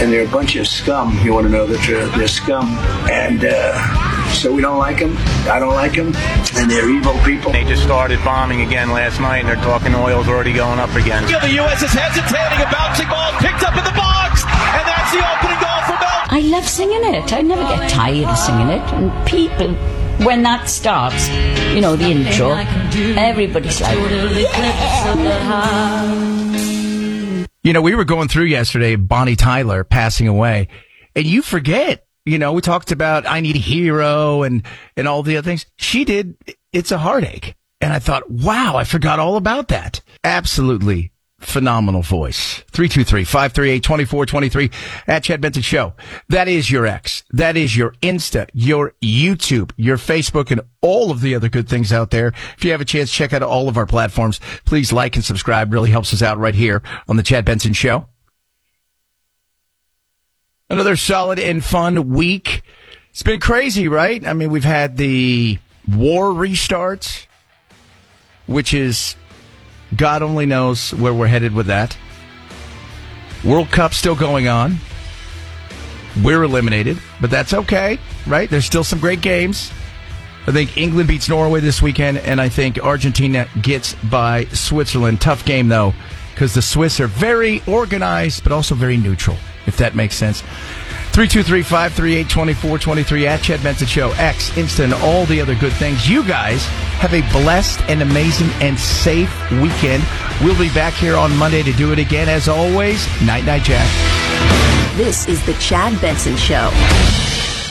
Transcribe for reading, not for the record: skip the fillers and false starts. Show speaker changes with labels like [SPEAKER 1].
[SPEAKER 1] and they're a bunch of scum. You want to know the truth? They're scum, and so we don't like them. I don't like them, and they're evil people.
[SPEAKER 2] They just started bombing again last night, and they're talking oil's already going up again.
[SPEAKER 3] The U.S. is hesitating. A bouncing ball picked up in the box, and that's the opening goal for Belgium.
[SPEAKER 4] I love singing it. I never get tired of singing it, and people, when that starts, you know, the intro, everybody's like, yeah.
[SPEAKER 5] You know, we were going through yesterday, Bonnie Tyler passing away, and you forget, you know, we talked about I Need a Hero and all the other things. She did It's a Heartache. And I thought, wow, I forgot all about that. Absolutely phenomenal voice. 323-538-2423 at Chad Benson Show. That is your X. That is your Insta, your YouTube, your Facebook, and all of the other good things out there. If you have a chance, check out all of our platforms. Please like and subscribe. Really helps us out right here on the Chad Benson Show. Another solid and fun week. It's been crazy, right? I mean, we've had the war restarts, which is God only knows where we're headed with that. World Cup still going on. We're eliminated, but that's okay, right? There's still some great games. I think England beats Norway this weekend, and I think Argentina gets by Switzerland. Tough game, though, because the Swiss are very organized, but also very neutral, if that makes sense. 323-538-2423 at Chad Benson Show, X, Insta, and all the other good things. You guys have a blessed and amazing and safe weekend. We'll be back here on Monday to do it again. As always, night-night, Chad.
[SPEAKER 6] This is the Chad Benson Show.